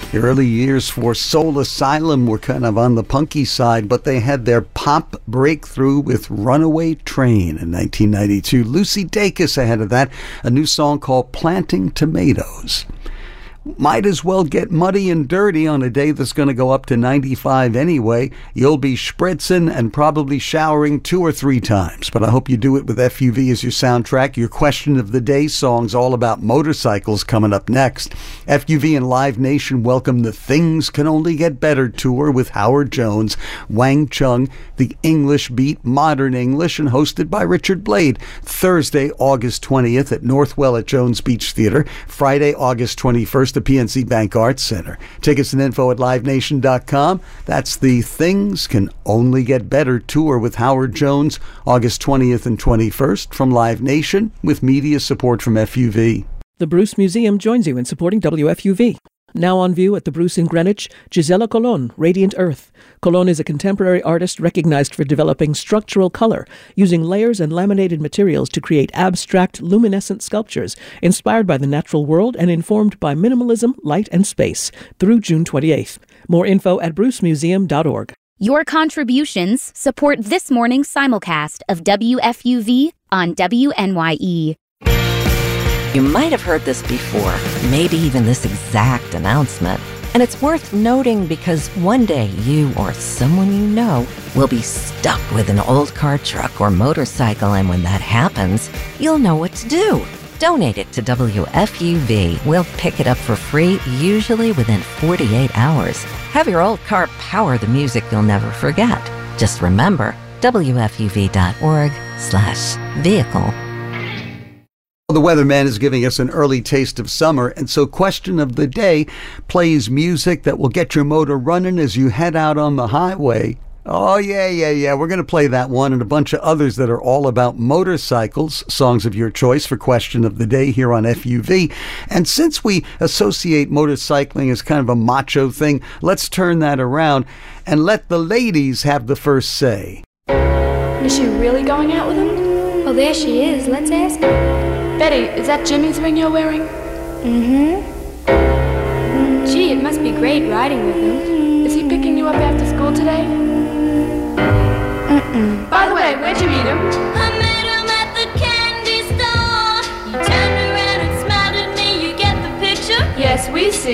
The early years for Soul Asylum were kind of on the punky side, but they had their pop breakthrough with Runaway Train in 1992. Lucy Dacus ahead of that, a new song called Planting Tomatoes. Might as well get muddy and dirty on a day that's going to go up to 95 anyway. You'll be spritzing and probably showering 2 or 3 times. But I hope you do it with FUV as your soundtrack. Your question of the day song's all about motorcycles coming up next. FUV and Live Nation welcome the Things Can Only Get Better tour with Howard Jones, Wang Chung, the English Beat, Modern English, and hosted by Richard Blade. Thursday, August 20th at Northwell at Jones Beach Theater. Friday, August 21st at PNC Bank Arts Center. Tickets and info at livenation.com. That's the Things Can Only Get Better tour with Howard Jones, August 20th and 21st from Live Nation with media support from FUV. The Bruce Museum joins you in supporting WFUV. Now on view at the Bruce in Greenwich, Gisela Colon, Radiant Earth. Colon is a contemporary artist recognized for developing structural color, using layers and laminated materials to create abstract, luminescent sculptures inspired by the natural world and informed by minimalism, light, and space. Through June 28th. More info at brucemuseum.org. Your contributions support this morning's simulcast of WFUV on WNYE. You might have heard this before, maybe even this exact announcement. And it's worth noting because one day you or someone you know will be stuck with an old car, truck, or motorcycle, and when that happens, you'll know what to do. Donate it to WFUV. We'll pick it up for free, usually within 48 hours. Have your old car power the music you'll never forget. Just remember, WFUV.org/vehicle. The weatherman is giving us an early taste of summer, and so question of the day plays music that will get your motor running as you head out on the highway. Oh, yeah. We're going to play that one and a bunch of others that are all about motorcycles, songs of your choice for question of the day here on FUV. And since we associate motorcycling as kind of a macho thing, let's turn that around and let the ladies have the first say. Is she really going out with him? Oh, there she is. Let's ask her. Betty, is that Jimmy's ring you're wearing? Mm-hmm. Gee, it must be great riding with him. Is he picking you up after school today? Mm-mm. By the way, where'd you meet him?